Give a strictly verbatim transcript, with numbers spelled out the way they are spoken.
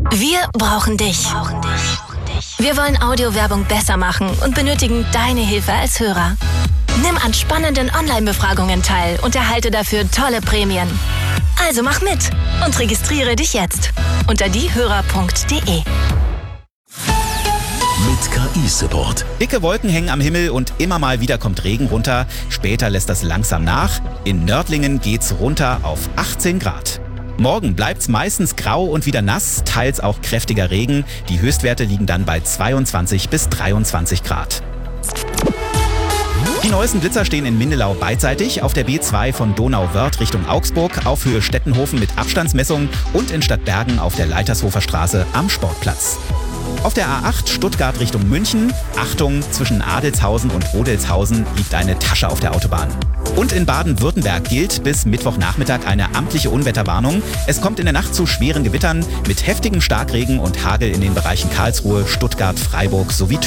Wir brauchen dich. Wir wollen Audiowerbung besser machen und benötigen deine Hilfe als Hörer. Nimm an spannenden Online-Befragungen teil und erhalte dafür tolle Prämien. Also mach mit und registriere dich jetzt unter diehörer punkt de. Mit K I-Support. Dicke Wolken hängen am Himmel und immer mal wieder kommt Regen runter. Später lässt das langsam nach. In Nördlingen geht's runter auf achtzehn Grad. Morgen bleibt's meistens grau und wieder nass, teils auch kräftiger Regen. Die Höchstwerte liegen dann bei zweiundzwanzig bis dreiundzwanzig Grad. Die neuesten Blitzer stehen in Mindelau beidseitig, auf der B zwei von Donauwörth Richtung Augsburg, auf Höhe Stettenhofen mit Abstandsmessung und in Stadtbergen auf der Leitershofer Straße am Sportplatz. Auf der A acht Stuttgart Richtung München, Achtung, zwischen Adelshausen und Rodelshausen liegt eine Tasche auf der Autobahn. Und in Baden-Württemberg gilt bis Mittwochnachmittag eine amtliche Unwetterwarnung. Es kommt in der Nacht zu schweren Gewittern mit heftigem Starkregen und Hagel in den Bereichen Karlsruhe, Stuttgart, Freiburg sowie